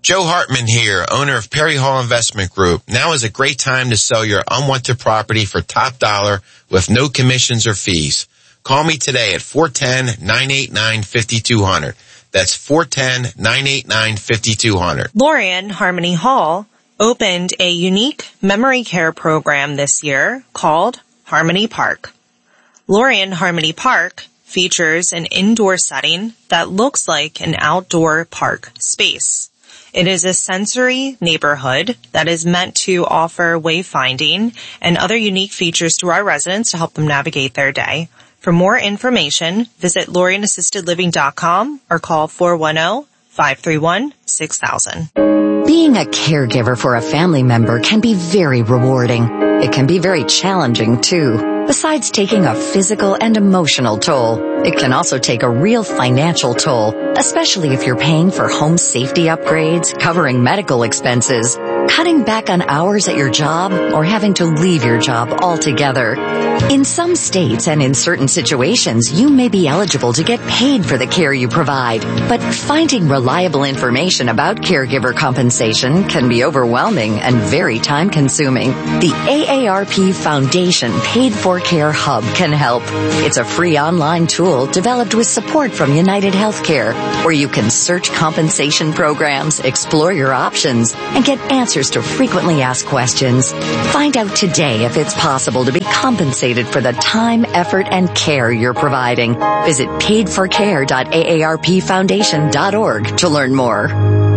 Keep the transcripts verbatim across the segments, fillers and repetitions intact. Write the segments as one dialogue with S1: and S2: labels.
S1: Joe Hartman here, owner of Perry Hall Investment Group. Now is a great time to sell your unwanted property for top dollar with no commissions or fees. Call me today at four one zero, nine eight nine, five two zero zero. That's four one zero, nine eight nine, five two zero zero.
S2: Lorien Harmony Hall opened a unique memory care program this year called Harmony Park. Lorien Harmony Park features an indoor setting that looks like an outdoor park space. It is a sensory neighborhood that is meant to offer wayfinding and other unique features to our residents to help them navigate their day. For more information, visit Lorien Assisted Living dot com or call four one zero, five three one, six thousand.
S3: Being a caregiver for a family member can be very rewarding. It can be very challenging, too. Besides taking a physical and emotional toll, it can also take a real financial toll, especially if you're paying for home safety upgrades, covering medical expenses, cutting back on hours at your job, or having to leave your job altogether. In some states and in certain situations, you may be eligible to get paid for the care you provide, but finding reliable information about caregiver compensation can be overwhelming and very time-consuming. The A A R P Foundation Paid for Care Hub can help. It's a free online tool developed with support from United Healthcare, where you can search compensation programs, explore your options, and get answers to frequently asked questions. Find out today if it's possible to be compensated for the time, effort, and care you're providing. Visit paid for care dot A A R P foundation dot org to learn more.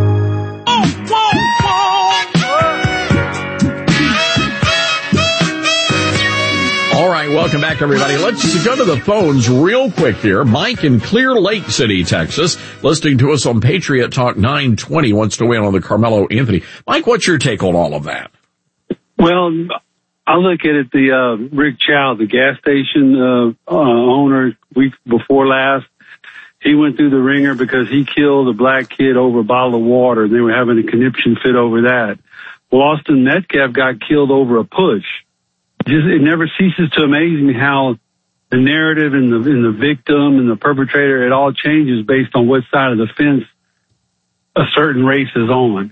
S4: All right, welcome back, everybody. Let's go to the phones real quick here. Mike in Clear Lake City, Texas, listening to us on Patriot Talk nine twenty, wants to weigh in on the Carmelo Anthony. Mike, what's your take on all of that?
S5: Well, I look at it, the uh, Rick Chow, the gas station uh, uh, owner, week before last, he went through the ringer because he killed a black kid over a bottle of water. They were having a conniption fit over that. Well, Austin Metcalf got killed over a push. Just, it never ceases to amaze me how the narrative and the, and the victim and the perpetrator, it all changes based on what side of the fence a certain race is on.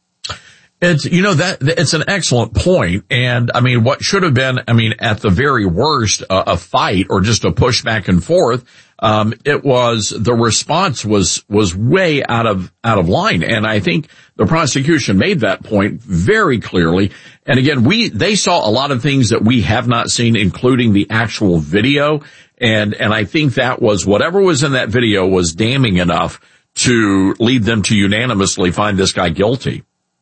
S4: It's, you know, that, it's an excellent point. And I mean, what should have been, I mean, at the very worst, uh, a fight or just a push back and forth, um, it was, the response was, was way out of, out of line. And I think the prosecution made that point very clearly. And again, we, they saw a lot of things that we have not seen, including the actual video. And, and I think that was, whatever was in that video was damning enough to lead them to unanimously find this guy guilty.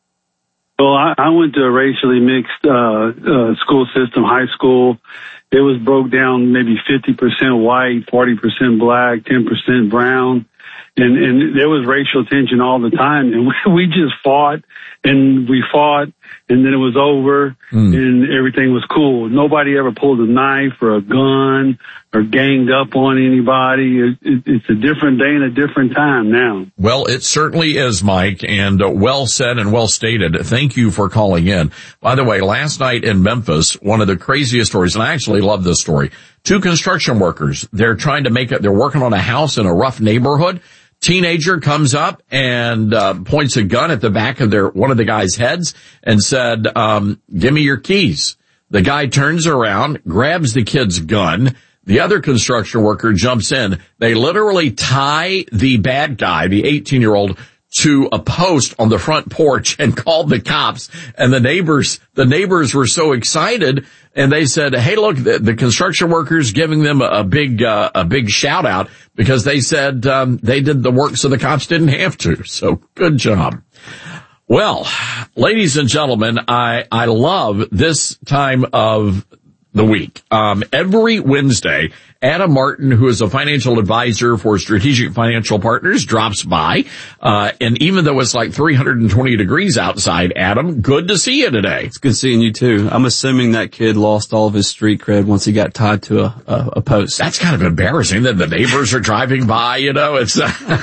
S5: Well, I, I went to a racially mixed uh, uh school system, high school. It was broke down maybe fifty percent white, forty percent black, ten percent brown. And, and there was racial tension all the time. And we, we just fought and we fought and then it was over mm. and everything was cool. Nobody ever pulled a knife or a gun or ganged up on anybody. It, it, it's a different day and a different time now.
S4: Well, it certainly is, Mike, and uh, well said and well stated. Thank you for calling in. By the way, last night in Memphis, one of the craziest stories, and I actually love this story. Two construction workers, they're trying to make it, they're working on a house in a rough neighborhood. Teenager comes up and uh, points a gun at the back of their one of the guy's heads and said, um, give me your keys. The guy turns around, grabs the kid's gun. The other construction worker jumps in. They literally tie the bad guy, the eighteen-year-old, to a post on the front porch and called the cops. And the neighbors, the neighbors were so excited, and they said, "Hey, look, the, the construction workers giving them a, a big, uh, a big shout out because they said um, they did the work, so the cops didn't have to." So good job. Well, ladies and gentlemen, I I love this time of the week. Um, every Wednesday, Adam Martin, who is a financial advisor for Strategic Financial Partners, drops by. Uh, and even though it's like three hundred twenty degrees outside, Adam, good to see you today.
S6: It's good seeing you too. I'm assuming that kid lost all of his street cred once he got tied to a, a, a post.
S4: That's kind of embarrassing that the neighbors are driving by, you know, it's,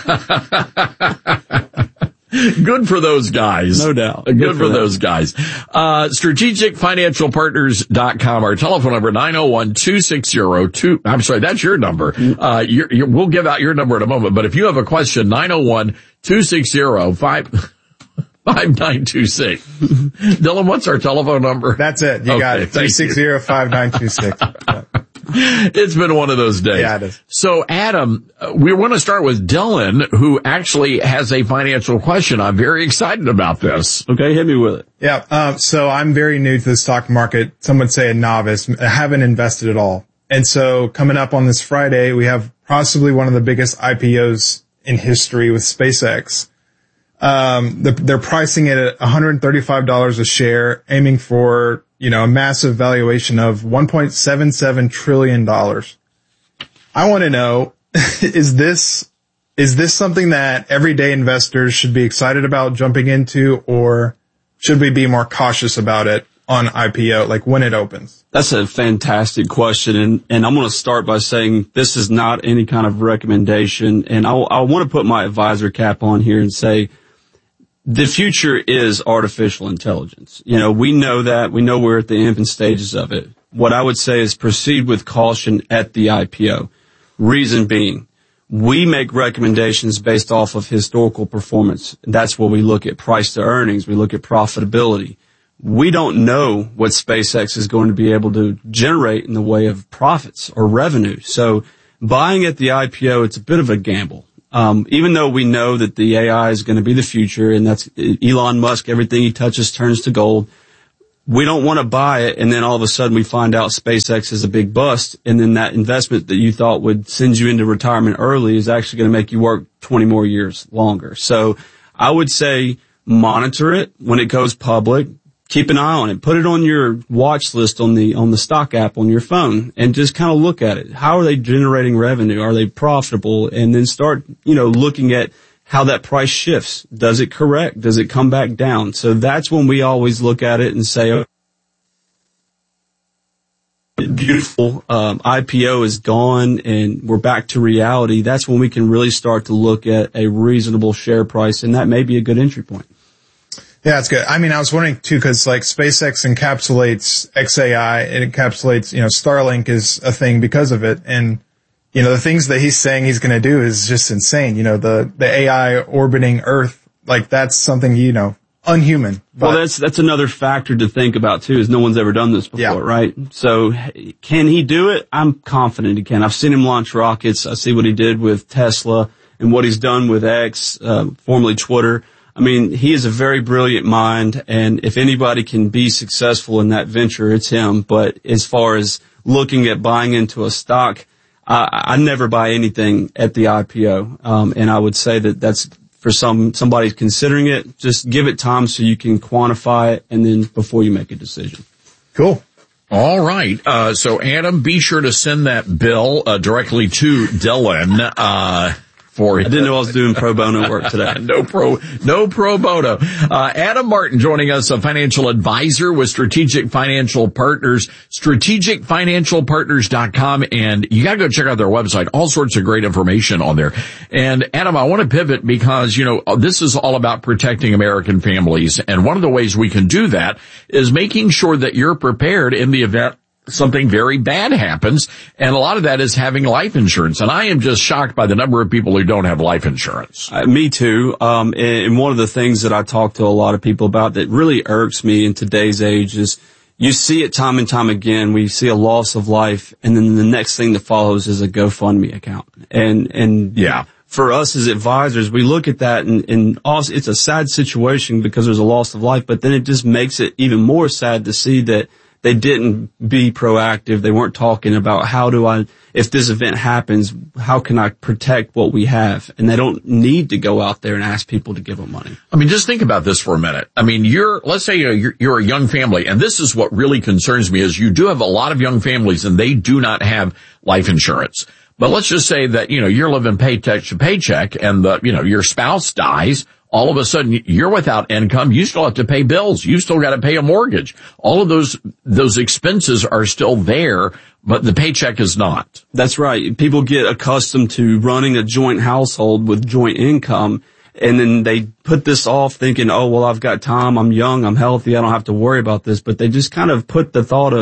S4: good for those guys.
S6: No doubt.
S4: Good, Good for,
S6: for
S4: those guys. Uh, strategic financial partners dot com. Our telephone number, nine oh one, two six zero, two, I'm sorry, that's your number. Uh, you're, you're, we'll give out your number in a moment, but if you have a question, nine oh one, two six zero, five five nine two six. Dylan, what's our telephone number?
S7: That's it. You okay, got it. three six zero, five nine two six.
S4: It's been one of those days.
S7: Yeah, it is.
S4: So, Adam, we want to start with Dylan, who actually has a financial question. I'm very excited about this.
S6: Okay, hit me with it.
S7: Yeah, um, so I'm very new to the stock market. Some would say a novice. I haven't invested at all. And so coming up on this Friday, we have possibly one of the biggest I P Os in history with SpaceX. Um, the, they're pricing it at one hundred thirty-five dollars a share, aiming for, you know, a massive valuation of one point seven seven trillion dollars. I want to know, is this, is this something that everyday investors should be excited about jumping into, or should we be more cautious about it on I P O, like when it opens?
S6: That's a fantastic question. And, and I'm going to start by saying this is not any kind of recommendation. And I, I want to put my advisor cap on here and say, the future is artificial intelligence. You know, we know that. We know we're at the infant stages of it. What I would say is proceed with caution at the I P O. Reason being, we make recommendations based off of historical performance. That's where we look at price to earnings. We look at profitability. We don't know what SpaceX is going to be able to generate in the way of profits or revenue. So buying at the I P O, it's a bit of a gamble. Um, even though we know that the A I is going to be the future, and that's Elon Musk, everything he touches turns to gold, we don't want to buy it and then all of a sudden we find out SpaceX is a big bust, and then that investment that you thought would send you into retirement early is actually going to make you work twenty more years longer. So I would say monitor it when it goes public. Keep an eye on it. Put it on your watch list on the, on the stock app on your phone and just kind of look at it. How are they generating revenue? Are they profitable? And then start, you know, looking at how that price shifts. Does it correct? Does it come back down? So that's when we always look at it and say, oh, beautiful, um, I P O is gone and we're back to reality. That's when we can really start to look at a reasonable share price, and that may be a good entry point.
S7: Yeah, it's good. I mean, I was wondering too, cause like SpaceX encapsulates X A I, it encapsulates, you know, Starlink is a thing because of it. And, you know, the things that he's saying he's going to do is just insane. You know, the, the A I orbiting Earth, like that's something, you know, unhuman. But
S6: well, that's, that's another factor to think about too, is no one's ever done this before, yeah. right? So can he do it? I'm confident he can. I've seen him launch rockets. I see what he did with Tesla and what he's done with X, uh, formerly Twitter. I mean, he is a very brilliant mind, and if anybody can be successful in that venture, it's him. But as far as looking at buying into a stock, I, I never buy anything at the I P O. Um, and I would say that that's for some, somebody considering it, just give it time so you can quantify it, and then before you make a decision.
S7: Cool.
S4: All right. Uh, so Adam, be sure to send that bill, uh, directly to Dylan, uh, For
S6: I didn't know I was doing pro bono work today.
S4: no pro, no pro bono. Uh, Adam Martin joining us, a financial advisor with Strategic Financial Partners, strategic financial partners dot com. And you gotta go check out their website. All sorts of great information on there. And Adam, I want to pivot because, you know, this is all about protecting American families. And one of the ways we can do that is making sure that you're prepared in the event something very bad happens, and a lot of that is having life insurance. And I am just shocked by the number of people who don't have life insurance.
S6: Uh, me too. Um, and one of the things that I talk to a lot of people about that really irks me in today's age is you see it time and time again. We see a loss of life, and then the next thing that follows is a GoFundMe account. And, and
S4: yeah.
S6: For us as advisors, we look at that and, and also it's a sad situation because there's a loss of life, but then it just makes it even more sad to see that they didn't be proactive. They weren't talking about how do I, if this event happens, how can I protect what we have? And they don't need to go out there and ask people to give them money.
S4: I mean, just think about this for a minute. I mean, you're, let's say you're, you're a young family, and this is what really concerns me is you do have a lot of young families and they do not have life insurance. But let's just say that, you know, you're living paycheck to paycheck and the, you know, your spouse dies. All of a sudden, you're without income. You still have to pay bills. You still got to pay a mortgage. All of those, those expenses are still there, but the paycheck is not.
S6: That's right. People get accustomed to running a joint household with joint income, and then they put this off thinking, oh, well, I've got time. I'm young. I'm healthy. I don't have to worry about this. But they just kind of put the thought of,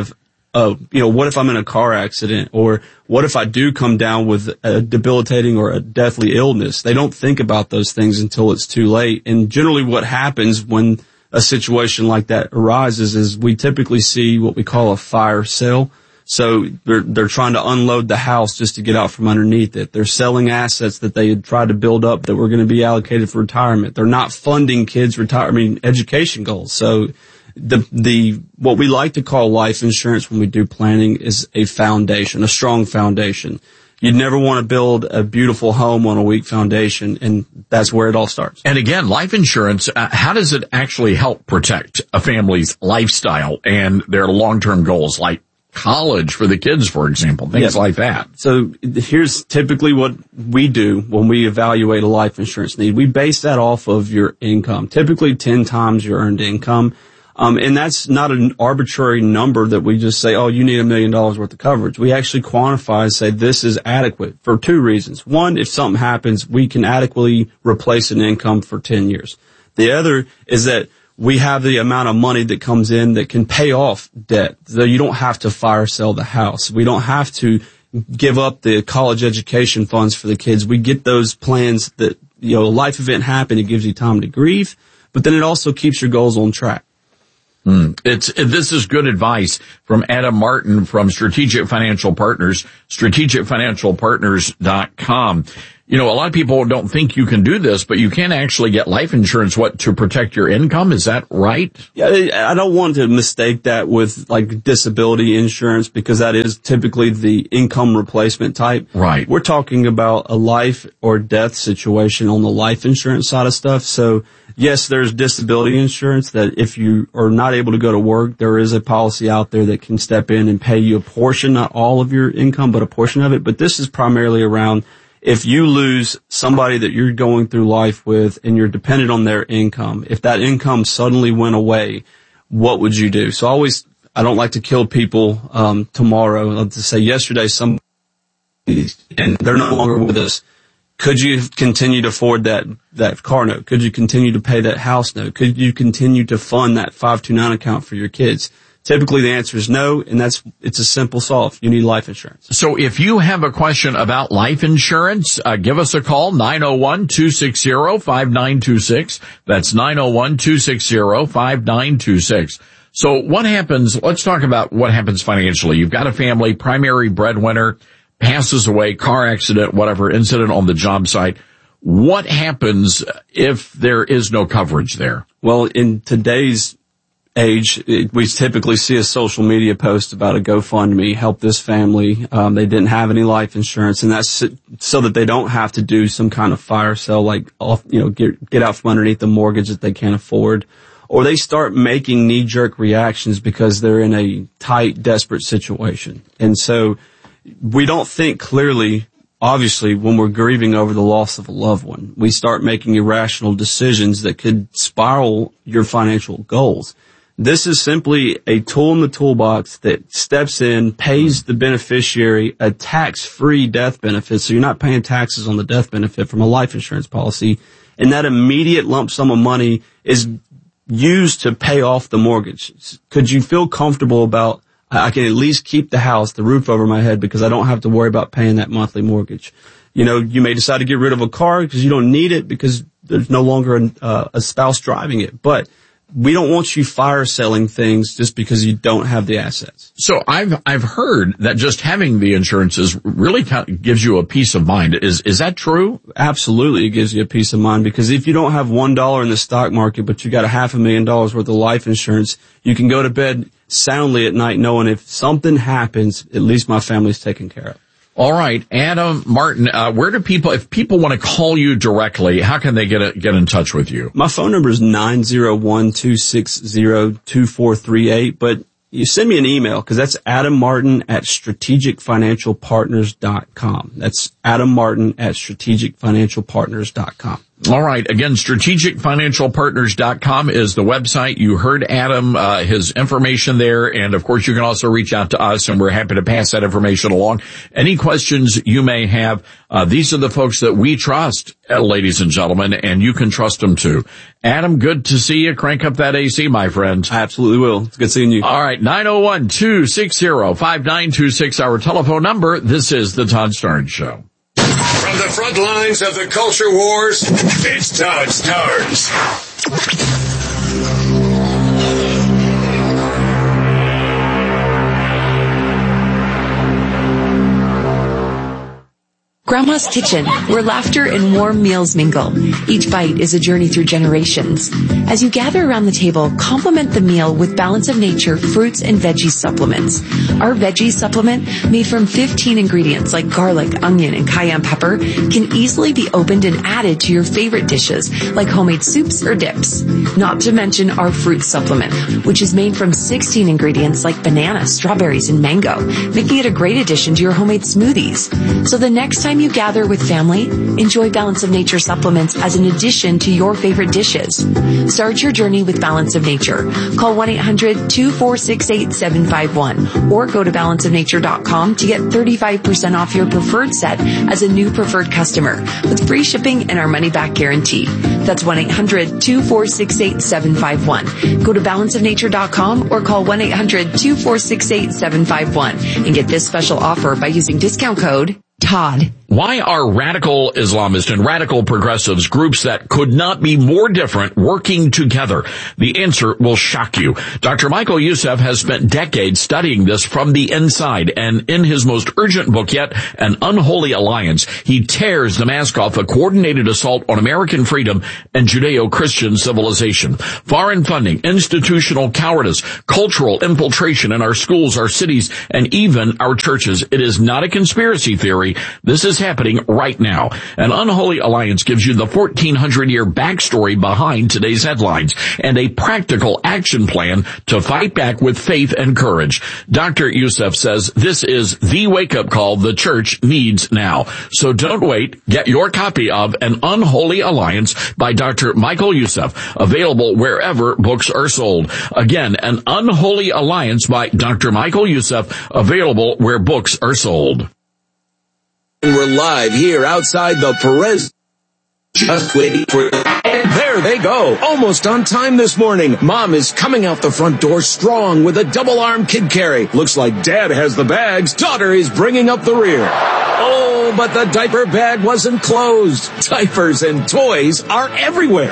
S6: uh, you know, what if I'm in a car accident, or what if I do come down with a debilitating or a deathly illness? They don't think about those things until it's too late. And generally what happens when a situation like that arises is we typically see what we call a fire sale. So they're, they're trying to unload the house just to get out from underneath it. They're selling assets that they had tried to build up that were going to be allocated for retirement. They're not funding kids' retire, I mean, education goals. So the, the, what we like to call life insurance when we do planning is a foundation, a strong foundation. You'd never want to build a beautiful home on a weak foundation, and that's where it all starts.
S4: And again, life insurance, uh, how does it actually help protect a family's lifestyle and their long-term goals, like college for the kids, for example, things yeah. like that?
S6: So here's typically what we do when we evaluate a life insurance need. We base that off of your income, typically ten times your earned income. Um, and that's not an arbitrary number that we just say, oh, you need a million dollars worth of coverage. We actually quantify and say this is adequate for two reasons. One, if something happens, we can adequately replace an income for ten years. The other is that we have the amount of money that comes in that can pay off debt. So you don't have to fire sell the house. We don't have to give up the college education funds for the kids. We get those plans that, you know, a life event happened. It gives you time to grieve, but then it also keeps your goals on track.
S4: Mm. It's, this is good advice from Adam Martin from Strategic Financial Partners, strategic financial partners dot com. You know, a lot of people don't think you can do this, but you can actually get life insurance, what, to protect your income? Is that right?
S6: Yeah, I don't want to mistake that with like disability insurance, because that is typically the income replacement type.
S4: Right.
S6: We're talking about a life or death situation on the life insurance side of stuff. So yes, there's disability insurance that if you are not able to go to work, there is a policy out there that can step in and pay you a portion, not all of your income, but a portion of it. But this is primarily around if you lose somebody that you're going through life with and you're dependent on their income, if that income suddenly went away, what would you do? So I always, I don't like to kill people, um, tomorrow. I like to say yesterday somebody, and they're no longer with us. Could you continue to afford that, that car note? Could you continue to pay that house note? Could you continue to fund that five two nine account for your kids? Typically the answer is no, and that's, it's a simple solve. You need life insurance.
S4: So if you have a question about life insurance, uh, give us a call, nine oh one, two six zero, five nine two six. That's nine oh one, two six zero, five nine two six. So what happens, let's talk about what happens financially. You've got a family, primary breadwinner, passes away, car accident, whatever, incident on the job site. What happens if there is no coverage there?
S6: Well, in today's age, it, we typically see a social media post about a GoFundMe, help this family. Um, they didn't have any life insurance, and that's so that they don't have to do some kind of fire sale, like, off, you know, get, get out from underneath the mortgage that they can't afford. Or they start making knee-jerk reactions because they're in a tight, desperate situation. And so we don't think clearly, obviously, when we're grieving over the loss of a loved one. We start making irrational decisions that could spiral your financial goals. This is simply a tool in the toolbox that steps in, pays the beneficiary a tax-free death benefit, so you're not paying taxes on the death benefit from a life insurance policy, and that immediate lump sum of money is used to pay off the mortgage. Could you feel comfortable about, I can at least keep the house, the roof over my head, because I don't have to worry about paying that monthly mortgage? You know, you may decide to get rid of a car because you don't need it because there's no longer a, uh, a spouse driving it, but we don't want you fire selling things just because you don't have the assets.
S4: So I've, I've heard that just having the insurances really kind of gives you a peace of mind. Is, is that true?
S6: Absolutely. It gives you a peace of mind, because if you don't have one dollar in the stock market, but you got a half a million dollars worth of life insurance, you can go to bed soundly at night knowing if something happens, at least my family's taken care of.
S4: All right, Adam Martin, uh, where do people, if people want to call you directly, how can they get a, get in touch with you?
S6: My phone number is nine oh one, two six zero, two four three eight, but you send me an email, because that's Adam Martin at strategic financial partners dot com. That's Adam Martin at strategic financial partners dot com.
S4: All right. Again, strategic financial partners dot com is the website. You heard Adam, uh, his information there. And of course, you can also reach out to us, and we're happy to pass that information along. Any questions you may have, uh, these are the folks that we trust, uh, ladies and gentlemen, and you can trust them too. Adam, good to see you. Crank up that A C, my friend.
S6: I absolutely will. It's good seeing you.
S4: All right. nine oh one, two six zero, five nine two six, our telephone number. This is the Todd Starnes Show.
S8: From the front lines of the culture wars, it's Todd Starnes.
S9: Grandma's Kitchen, where laughter and warm meals mingle. Each bite is a journey through generations. As you gather around the table, complement the meal with Balance of Nature fruits and veggie supplements. Our veggie supplement, made from fifteen ingredients like garlic, onion, and cayenne pepper, can easily be opened and added to your favorite dishes like homemade soups or dips. Not to mention our fruit supplement, which is made from sixteen ingredients like banana, strawberries, and mango, making it a great addition to your homemade smoothies. So the next time you gather with family, enjoy Balance of Nature supplements as an addition to your favorite dishes. Start your journey with Balance of Nature. Call one eight hundred, two four six, eight seven five one or go to balance of nature dot com to get thirty-five percent off your preferred set as a new preferred customer with free shipping and our money-back guarantee. That's one eight hundred, two four six, eight seven five one. Go to balance of nature dot com or call one eight hundred, two four six, eight seven five one and get this special offer by using discount code Todd.
S4: Why are radical Islamists and radical progressives, groups that could not be more different, working together? The answer will shock you. Doctor Michael Youssef has spent decades studying this from the inside, and in his most urgent book yet, An Unholy Alliance, he tears the mask off a coordinated assault on American freedom and Judeo-Christian civilization. Foreign funding, institutional cowardice, cultural infiltration in our schools, our cities, and even our churches. It is not a conspiracy theory. This is happening right now. An Unholy Alliance gives you the fourteen hundred year backstory behind today's headlines and a practical action plan to fight back with faith and courage. Doctor Youssef says this is the wake-up call the church needs now. So don't wait. Get your copy of An Unholy Alliance by Doctor Michael Youssef, available wherever books are sold. Again, An Unholy Alliance by Doctor Michael Youssef, available where books are sold.
S10: And we're live here outside the Perez. Just waiting for... And there they go. Almost on time this morning. Mom is coming out the front door strong with a double-arm kid carry. Looks like Dad has the bags. Daughter is bringing up the rear. Oh, but the diaper bag wasn't closed. Diapers and toys are everywhere.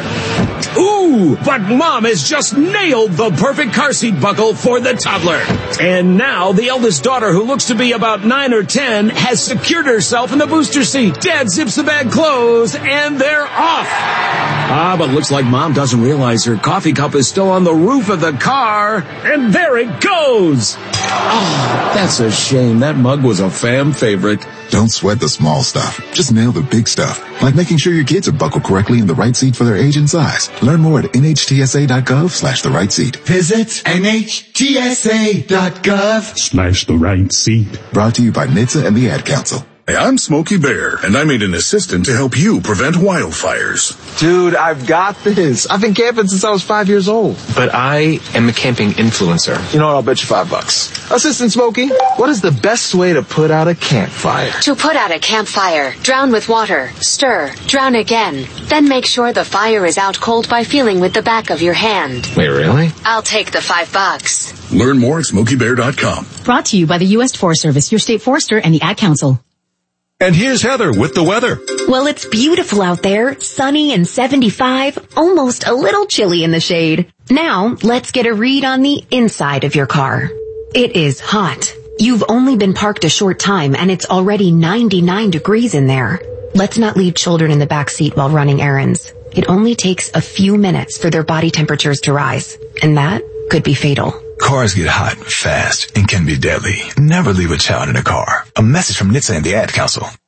S10: Ooh, but Mom has just nailed the perfect car seat buckle for the toddler. And now the eldest daughter, who looks to be about nine or ten, has secured herself in the booster seat. Dad zips the bag closed, and they're off. Ah, but looks like Mom doesn't realize her coffee cup is still on the roof of the car. And there it goes. Oh, that's a shame. That mug was a fam favorite.
S11: Don't sweat the small stuff. Just nail the big stuff, like making sure your kids are buckled correctly in the right seat for their age and size. Learn more at N H T S A dot gov slash the right seat.
S12: Visit N H T S A dot gov
S11: slash the right seat. Brought to you by N H T S A and the Ad Council.
S8: Hey, I'm Smokey Bear, and I made an assistant to help you prevent wildfires.
S13: Dude, I've got this. I've been camping since I was five years old.
S14: But I am a camping influencer.
S13: You know what? I'll bet you five bucks. Assistant Smokey, what is the best way to put out a campfire?
S15: To put out a campfire, drown with water, stir, drown again. Then make sure the fire is out cold by feeling with the back of your hand.
S14: Wait, really?
S15: I'll take the five bucks.
S8: Learn more at smokey bear dot com.
S16: Brought to you by the U S Forest Service, your state forester, and the Ad Council.
S8: And here's Heather with the weather.
S17: Well, it's beautiful out there, sunny and seventy-five, almost a little chilly in the shade. Now, let's get a read on the inside of your car. It is hot. You've only been parked a short time and it's already ninety-nine degrees in there. Let's not leave children in the back seat while running errands. It only takes a few minutes for their body temperatures to rise, and that could be fatal.
S18: Cars get hot fast and can be deadly. Never leave a child in a car. A message from N H T S A and the Ad Council.